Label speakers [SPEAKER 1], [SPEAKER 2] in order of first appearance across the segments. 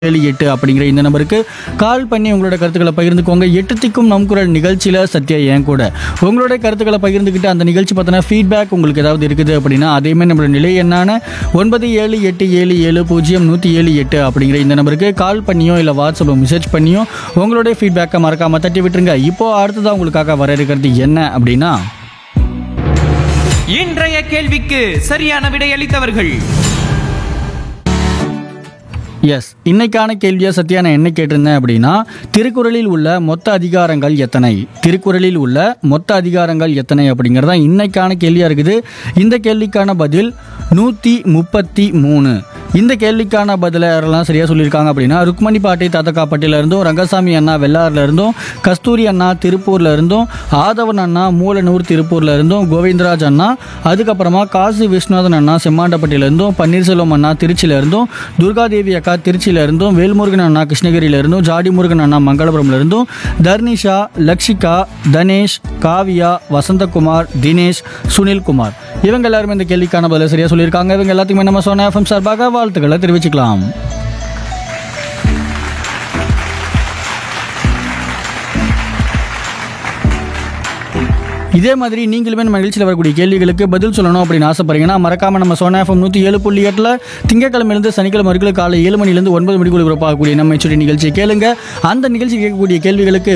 [SPEAKER 1] 78 அப்படிங்கிற இந்த நம்பருக்கு கால் பண்ணி உங்களோட கருத்துக்களை பகிர்ந்துக்கோங்க. எட்டுத்திக்கும் நம் குரல் நிகழ்ச்சியில் சத்யா என் கூட உங்களோட கருத்துக்களை பகிர்ந்துக்கிட்டு அந்த நிகழ்ச்சி பார்த்தோன்னா ஃபீட்பேக் உங்களுக்கு ஏதாவது இருக்குது அப்படின்னா அதேமாதிரி நம்மளோட நிலை என்னான 9787700178 அப்படிங்கிற இந்த நம்பருக்கு கால் பண்ணியோ இல்லை வாட்ஸ்அப்பில் மெசேஜ் பண்ணியோ உங்களுடைய ஃபீட்பேக்கை மறக்காமல் தட்டி விட்டுருங்க. இப்போது அடுத்ததாக உங்களுக்காக வர இருக்கிறது என்ன அப்படின்னா,
[SPEAKER 2] இன்றைய கேள்விக்கு சரியான விடையளித்தவர்கள்
[SPEAKER 1] எஸ், இன்னைக்கான கேள்வியை சத்யா நான் என்ன கேட்டிருந்தேன் அப்படின்னா, திருக்குறளில் உள்ள மொத்த அதிகாரங்கள் எத்தனை, திருக்குறளில் உள்ள மொத்த அதிகாரங்கள் எத்தனை அப்படிங்கிறதா இன்னைக்கான கேள்வியாக இருக்குது. இந்த கேள்விக்கான பதில் 133. இந்த கேள்விக்கான பதிலை யாரெல்லாம் சரியாக சொல்லியிருக்காங்க அப்படின்னா, ருக்மணி பாட்டி தாத்தக்காப்பட்டியில் இருந்தும், ரங்கசாமி அண்ணா வெள்ளாரில் இருந்தும், கஸ்தூரி அண்ணா திருப்பூரில் இருந்தும், ஆதவன் அண்ணா மூலனூர் திருப்பூரில் இருந்தும், கோவிந்தராஜ் அண்ணா, அதுக்கப்புறமா காசி விஸ்வநாதன் அண்ணா செம்மாண்டப்பட்டியில் இருந்தும், பன்னீர்செல்வம் அண்ணா திருச்சியில் இருந்தும், துர்காதேவி அக்கா திருச்சியில் இருந்தும், வேல்முருகன் அண்ணா கிருஷ்ணகிரியில் இருந்தும், ஜாடி முருகன் அண்ணா மங்களபுரம்ல இருந்தும், தர்னிஷா, லக்ஷிகா, தனேஷ், காவியா, வசந்தகுமார், தினேஷ், சுனில்குமார் இவங்க எல்லாருமே இந்த கேள்விக்கான பதிலை சரியாக சொல்லியிருக்காங்க. இவங்க எல்லாத்துக்குமே நம்ம சோனா எஃப்எம் சார்பாக வாழ்த்துக்களை தெரிவிச்சுக்கலாம். இதே மாதிரி நீங்களுமே நம்ம நிகழ்ச்சியில் வரக்கூடிய கேள்விகளுக்கு பதில் சொல்லணும் அப்படின்னு ஆசைப்படுறீங்கன்னா மறக்காமல் நம்ம சோனா எஃப்எம் 107.8 திங்கக்கிழமையிலிருந்து சனிக்கிழமை வரைக்கும் காலை 7 மணிலேருந்து 9 மணிக்குள்ள பிறப்பாகக்கூடிய நம்ம நிகழ்ச்சியை கேளுங்க. அந்த நிகழ்ச்சி கேட்கக்கூடிய கேள்விகளுக்கு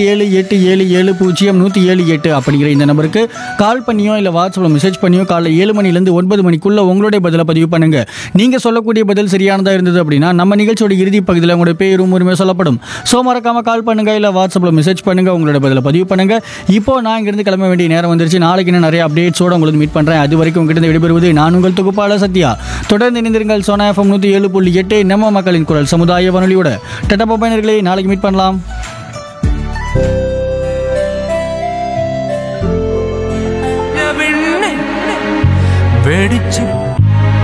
[SPEAKER 1] 9787700178 அப்படிங்கிற இந்த நம்பருக்கு கால் பண்ணியோ இல்லை வாட்ஸ்அப்பில் மெசேஜ் பண்ணியோ காலை 7 மணிலேருந்து 9 மணிக்குள்ள உங்களுடைய பதிலை பதிவு பண்ணுங்க. நீங்கள் சொல்லக்கூடிய பதில் சரியானதாக இருந்தது அப்படின்னா நம்ம நிகழ்ச்சியோட இறுதி பகுதியில் உங்களுடைய பேரும் உரிமை சொல்லப்படும். ஸோ மறக்காமல் கால் பண்ணுங்க, இல்லை வாட்ஸ்அப்பில் மெசேஜ் பண்ணுங்க, உங்களோட பதிலை பதிவு பண்ணுங்க. இப்போ நான் இங்கிருந்து கிளம்ப வேண்டிய நேரம் வந்துருச்சு. நாளைக்கு இன்னும் நிறைய அப்டேட்ஸோட உங்களுக்கு மீட் பண்றேன். அது வரைக்கும் உங்ககிட்ட விடைபெறுவது நான் உங்கள் தொகுப்பாளர் சத்யா. தொடர்ந்து இணைந்திருங்கள் சோனா எஃப்எம் 107.8 நம்ம மக்களின் குரல் சமுதாய வானொலியோட. டட்டா பயனர்களே, நாளைக்கு மீட் பண்ணலாம்.